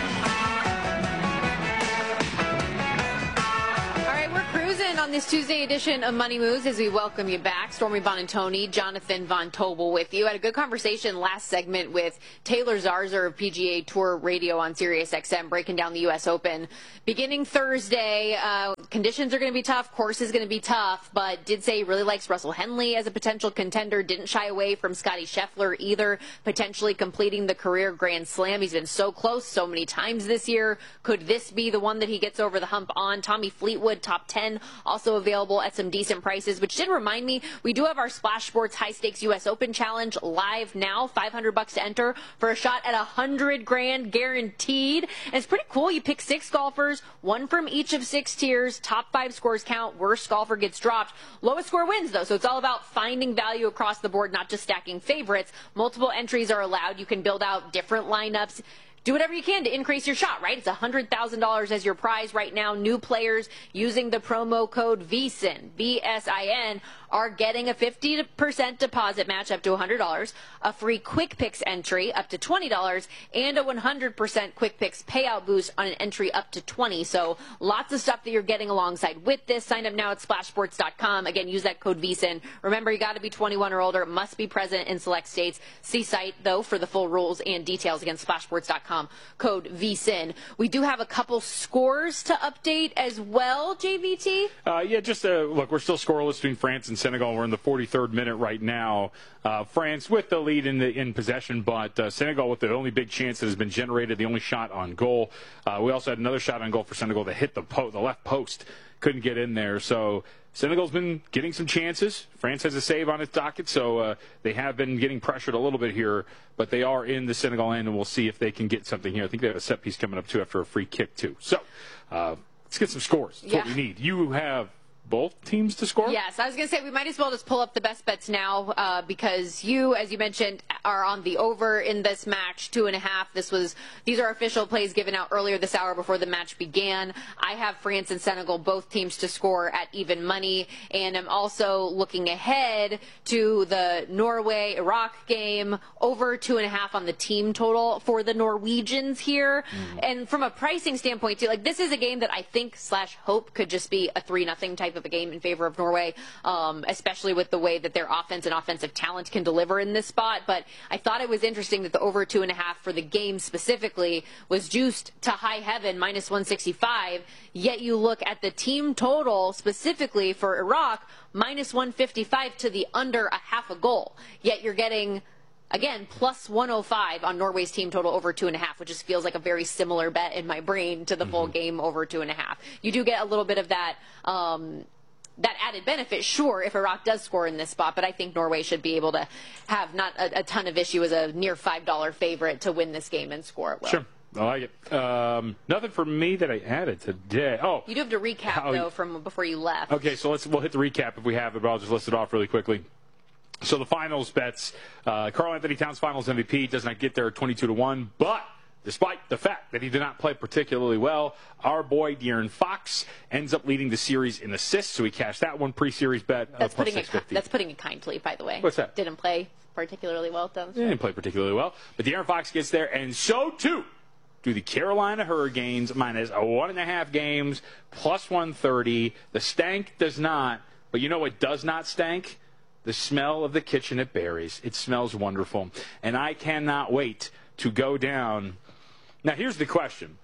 On this Tuesday edition of Money Moves, as we welcome you back, Stormy Buonantony, Jonathan Von Tobel with you. I had a good conversation last segment with Taylor Zarzour of P G A Tour Radio on Sirius X M, breaking down the U S Open. Beginning Thursday, uh, conditions are going to be tough, course is going to be tough, but did say he really likes Russell Henley as a potential contender, didn't shy away from Scottie Scheffler either, potentially completing the career Grand Slam. He's been so close so many times this year. Could this be the one that he gets over the hump on? Tommy Fleetwood, top ten, also available at some decent prices, which did remind me, we do have our Splash Sports High Stakes U S Open Challenge live now, five hundred bucks to enter for a shot at one hundred grand guaranteed. And it's pretty cool. You pick six golfers, one from each of six tiers, top five scores count, worst golfer gets dropped. Lowest score wins, though, so it's all about finding value across the board, not just stacking favorites. Multiple entries are allowed. You can build out different lineups. Do whatever you can to increase your shot, right? It's one hundred thousand dollars as your prize right now. New players using the promo code V S I N, V S I N, are getting a fifty percent deposit match up to one hundred dollars, a free Quick Picks entry up to twenty dollars, and a one hundred percent Quick Picks payout boost on an entry up to twenty dollars. So lots of stuff that you're getting alongside with this. Sign up now at splash sports dot com. Again, use that code V S I N. Remember, you got to be twenty-one or older. Must be present in select states. See site, though, for the full rules and details. Again, splash sports dot com. Code V S I N. We do have a couple scores to update as well, J V T. Uh, yeah, just uh, look, we're still scoreless between France and Senegal. We're in the forty-third minute right now. Uh, France with the lead in the in possession, but uh, Senegal with the only big chance that has been generated, the only shot on goal. Uh, we also had another shot on goal for Senegal that hit the po- the left post, couldn't get in there. So Senegal's been getting some chances. France has a save on its docket, so uh, they have been getting pressured a little bit here, but they are in the Senegal end, and we'll see if they can get something here. I think they have a set piece coming up, too, after a free kick, too. So uh, let's get some scores. That's yeah. what we need. You have both teams to score? Yes, I was going to say we might as well just pull up the best bets now uh, because you, as you mentioned, are on the over in this match, two and a half. This was these are official plays given out earlier this hour before the match began. I have France and Senegal, both teams to score at even money, and I'm also looking ahead to the Norway-Iraq game, over two and a half on the team total for the Norwegians here. Mm. And from a pricing standpoint, too, like this is a game that I think slash hope could just be a three nothing type of a game in favor of Norway, um, especially with the way that their offense and offensive talent can deliver in this spot. But I thought it was interesting that the over two and a half for the game specifically was juiced to high heaven, minus one sixty-five. Yet you look at the team total specifically for Iraq, minus one fifty-five to the under a half a goal. Yet you're getting, again, plus one oh five on Norway's team total over two and a half, which just feels like a very similar bet in my brain to the mm-hmm. full game over two and a half. You do get a little bit of that um, that added benefit, sure, if Iraq does score in this spot, but I think Norway should be able to have not a, a ton of issue as a near five dollar favorite to win this game and score it well. Sure. I like it. Um, nothing for me that I added today. Oh, you do have to recap, oh, though, from before you left. Okay, so let's we'll hit the recap if we have it, but I'll just list it off really quickly. So the finals bets, uh, Karl Anthony Towns finals M V P does not get there at twenty-two to one, but despite the fact that he did not play particularly well, our boy De'Aaron Fox ends up leading the series in assists, so he cashed that one pre-series bet. That's, uh, putting, it, that's putting it kindly, by the way. What's that? Didn't play particularly well, though. He didn't play particularly well, but De'Aaron Fox gets there, and so too do the Carolina Hurricanes, minus one and a half games, plus one thirty. The stank does not, but you know what does not stank? The smell of the kitchen at Barry's. It smells wonderful. And I cannot wait to go down. Now, here's the question.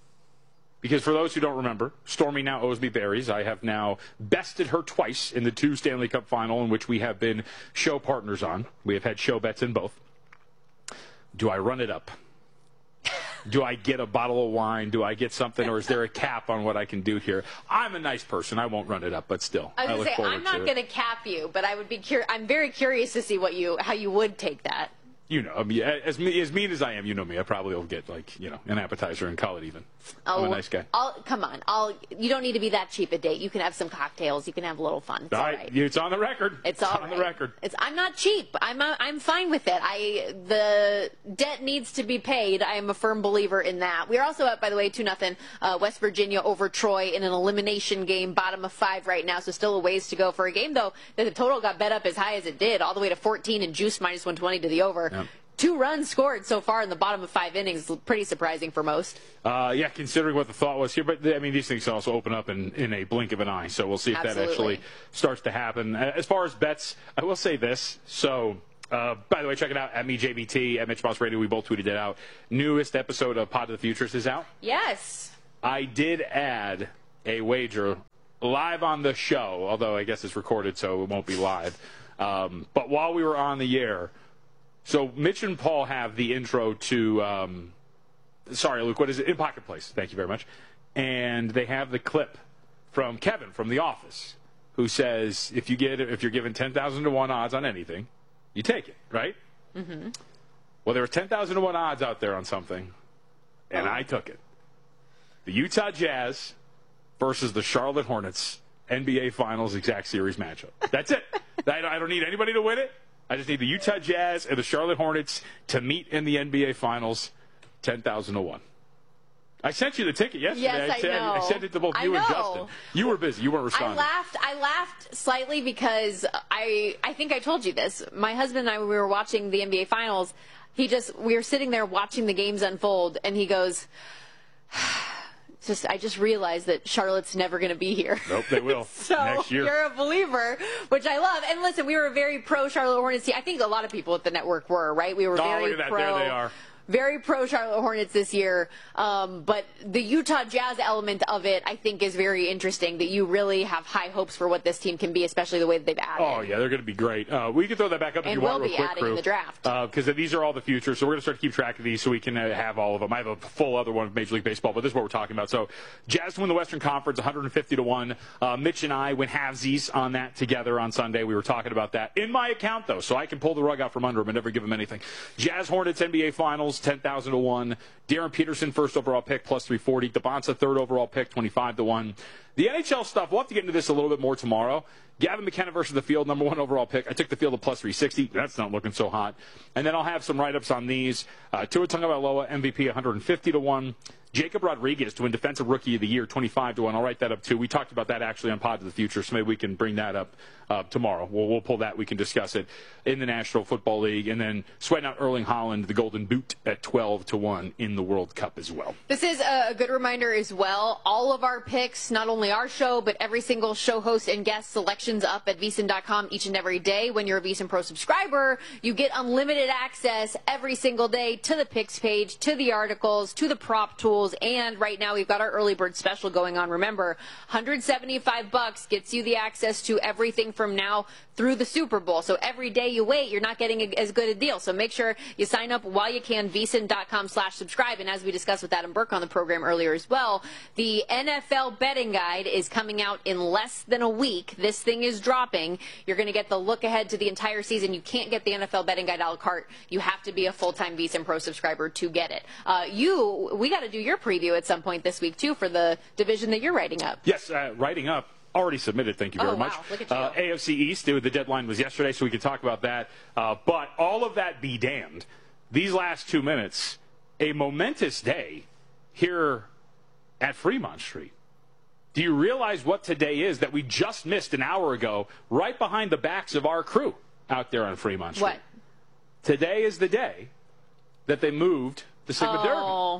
Because for those who don't remember, Stormy now owes me Barry's. I have now bested her twice in the two Stanley Cup final in which we have been show partners on. We have had show bets in both. Do I run it up? Do I get a bottle of wine? Do I get something? Or is there a cap on what I can do here? I'm a nice person. I won't run it up, but still. I was going to say, I'm not going to cap you, but I would be cur- I'm very curious to see what you how you would take that. You know, I mean, as, as mean as I am, you know me, I probably will get, like, you know, an appetizer and call it even. Oh, I'm a nice guy. I'll, come on. I'll, you don't need to be that cheap a date. You can have some cocktails. You can have a little fun. It's all right. It's on the record. It's, it's all on right. the record. It's, I'm not cheap. I'm uh, I'm fine with it. I The debt needs to be paid. I am a firm believer in that. We're also up, by the way, two nothing. Uh, West Virginia over Troy in an elimination game, bottom of five right now, so still a ways to go for a game, though, that the total got bet up as high as it did, all the way to fourteen and juice minus one twenty to the over. Yep. Two runs scored so far in the bottom of five innings. Pretty surprising for most. Uh, yeah, considering what the thought was here. But, I mean, these things also open up in, in a blink of an eye. So we'll see if Absolutely. that actually starts to happen. As far as bets, I will say this. So, uh, by the way, check it out at me, J B T, at Mitch Moss Radio. We both tweeted it out. Newest episode of Pod of the Futures is out. Yes. I did add a wager live on the show, although I guess it's recorded, so it won't be live. Um, but while we were on the air, so Mitch and Paul have the intro to, um, sorry, Luke, what is it? In Pocket Place. Thank you very much. And they have the clip from Kevin from The Office, who says if you get if you're given ten thousand to one odds on anything, you take it, right? Mm-hmm. Well, there were ten thousand to one odds out there on something, and oh. I took it. The Utah Jazz versus the Charlotte Hornets N B A Finals exact series matchup. That's it. I don't need anybody to win it. I just need the Utah Jazz and the Charlotte Hornets to meet in the N B A Finals, ten thousand to one. I sent you the ticket yesterday. Yes, I, I, said, know. I sent it to both you and Justin. You were busy. You weren't responding. I laughed. I laughed slightly because I I think I told you this. My husband and I, when we were watching the N B A Finals, he just we were sitting there watching the games unfold, and he goes, Just, I just realized that Charlotte's never going to be here. Nope, they will. So next year. You're a believer, which I love. And listen, we were very pro Charlotte Hornets. I think a lot of people at the network were, right? We were oh, very look at that. pro. There they are. Very pro Charlotte Hornets this year, um, but the Utah Jazz element of it, I think, is very interesting. That you really have high hopes for what this team can be, especially the way that they've added. Oh yeah, they're going to be great. Uh, we can throw that back up if and you we'll want, real be quick, adding crew. in the draft because uh, these are all the futures. So we're going to start to keep track of these so we can uh, have all of them. I have a full other one of Major League Baseball, but this is what we're talking about. So Jazz win the Western Conference, one hundred fifty to one. Uh, Mitch and I went halvesies on that together on Sunday. We were talking about that in my account though, so I can pull the rug out from under them and never give them anything. Jazz Hornets N B A Finals, ten thousand to one. Darren Peterson, first overall pick, plus three forty. Dabonsa, third overall pick, twenty-five to one. The N H L stuff, we'll have to get into this a little bit more tomorrow. Gavin McKenna versus the field, number one overall pick. I took the field at plus three sixty. That's not looking so hot. And then I'll have some write-ups on these. Uh, Tua Tagovailoa, M V P, one hundred fifty to one. Jacob Rodriguez to win Defensive Rookie of the Year, twenty-five to one. I'll write that up, too. We talked about that, actually, on Pod of the Future, so maybe we can bring that up uh, tomorrow. We'll, we'll pull that. We can discuss it in the National Football League. And then sweating out Erling Haaland, the Golden Boot, at twelve to one in the World Cup as well. This is a good reminder as well. All of our picks, not only our show, but every single show host and guest selections up at V S I N dot com each and every day. When you're a V S I N Pro subscriber, you get unlimited access every single day to the picks page, to the articles, to the prop tools, and right now we've got our early bird special going on. Remember, one hundred seventy-five bucks gets you the access to everything from now through the Super Bowl. So every day you wait, you're not getting a, as good a deal. So make sure you sign up while you can, V S I N dot com slash subscribe. And as we discussed with Adam Burke on the program earlier as well, the N F L betting guide is coming out in less than a week. This thing is dropping. You're going to get the look ahead to the entire season. You can't get the N F L betting guide a la carte. You have to be a full-time V S I N Pro subscriber to get it. Uh, you, we got to do your preview at some point this week, too, for the division that you're writing up. Yes, uh, writing up. Already submitted, thank you very oh, much. Wow. Look at you. Uh, A F C East, the deadline was yesterday, so we can talk about that. Uh, but all of that be damned. These last two minutes, a momentous day here at Fremont Street. Do you realize what today is that we just missed an hour ago right behind the backs of our crew out there on Fremont Street? What? Today is the day that they moved the Sigma oh. Derby.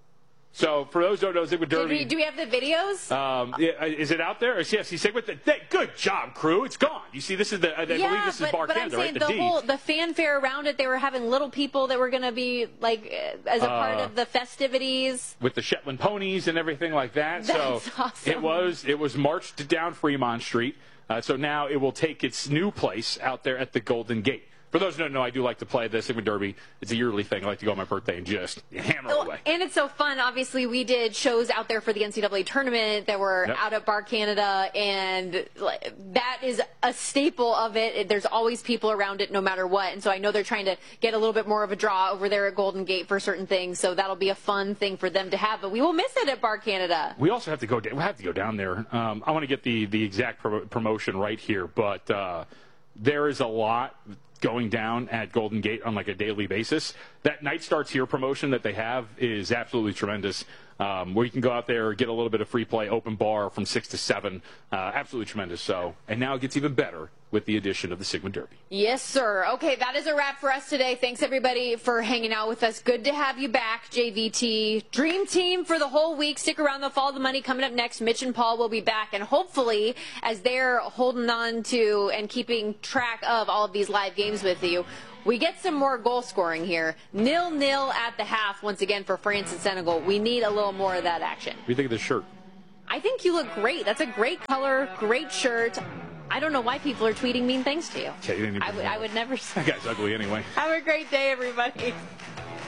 So, for those who don't know, Sigma Derby... We, do we have the videos? Um, is it out there? C F C Sigma? Good job, crew. It's gone. You see, this is the... I yeah, believe this but, is Bar but Canada, I'm saying right? The, the whole, the fanfare around it, they were having little people that were going to be, like, as a part uh, of the festivities. With the Shetland ponies and everything like that. That's so awesome. It was, it was marched down Fremont Street. Uh, so now it will take its new place out there at the Golden Gate. for those who don't know, I do like to play the Sigma Derby. It's a yearly thing. I like to go on my birthday and just hammer Oh, away. and it's so fun. Obviously, we did shows out there for the N C double A tournament that were Yep. out at Bar Canada, and like, that is a staple of it. There's always people around it no matter what, and so I know they're trying to get a little bit more of a draw over there at Golden Gate for certain things, so that'll be a fun thing for them to have, but we will miss it at Bar Canada. We also have to go. We have to go down there. Um, I want to get the the exact pro- promotion right here, but uh, there is a lot going down at Golden Gate on like a daily basis. That Night Starts Here promotion that they have is absolutely tremendous. Um, where you can go out there, get a little bit of free play, open bar from six to seven. Uh, absolutely tremendous. So, and now it gets even better with the addition of the Sigma Derby. Yes, sir. Okay, that is a wrap for us today. Thanks, everybody, for hanging out with us. Good to have you back, J V T. Dream team for the whole week. Stick around. They'll follow the money coming up next. Mitch and Paul will be back. And hopefully, as they're holding on to and keeping track of all of these live games with you, we get some more goal scoring here. Nil-nil at the half once again for France and Senegal. We need a little more of that action. What do you think of this shirt? I think you look great. That's a great color, great shirt. I don't know why people are tweeting mean things to you. Okay, you didn't even I would, I would never say. That guy's ugly anyway. Have a great day, everybody.